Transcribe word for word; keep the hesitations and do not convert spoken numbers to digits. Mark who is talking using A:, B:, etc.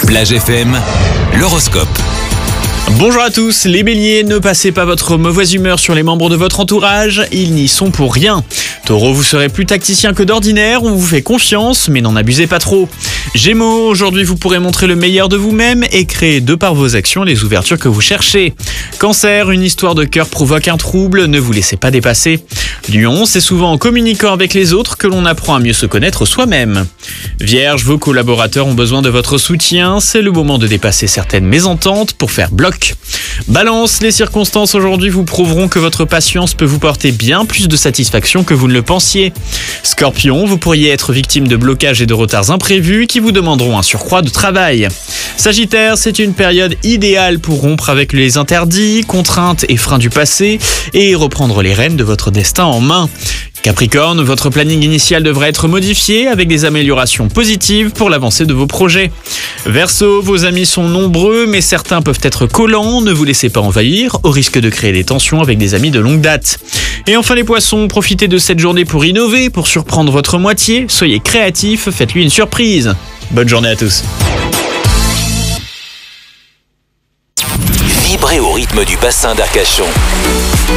A: Plage F M, l'horoscope.
B: Bonjour à tous, les béliers, ne passez pas votre mauvaise humeur sur les membres de votre entourage, ils n'y sont pour rien. Taureau, vous serez plus tacticien que d'ordinaire, on vous fait confiance, mais n'en abusez pas trop. Gémeaux, aujourd'hui vous pourrez montrer le meilleur de vous-même et créer de par vos actions les ouvertures que vous cherchez. Cancer, une histoire de cœur provoque un trouble, ne vous laissez pas dépasser. Lion, c'est souvent en communiquant avec les autres que l'on apprend à mieux se connaître soi-même. Vierge, vos collaborateurs ont besoin de votre soutien, c'est le moment de dépasser certaines mésententes pour faire bloc. Balance, les circonstances aujourd'hui vous prouveront que votre patience peut vous porter bien plus de satisfaction que vous ne le pensiez. Scorpion, vous pourriez être victime de blocages et de retards imprévus qui vous demanderont un surcroît de travail. Sagittaire, c'est une période idéale pour rompre avec les interdits, contraintes et freins du passé et reprendre les rênes de votre destin en main. Capricorne, votre planning initial devrait être modifié avec des améliorations positives pour l'avancée de vos projets. Verseau, vos amis sont nombreux mais certains peuvent être collants, ne vous laissez pas envahir au risque de créer des tensions avec des amis de longue date. Et enfin les poissons, profitez de cette journée pour innover, pour surprendre votre moitié, soyez créatifs, faites-lui une surprise. Bonne journée à tous.
A: Vibrez au rythme du bassin d'Arcachon.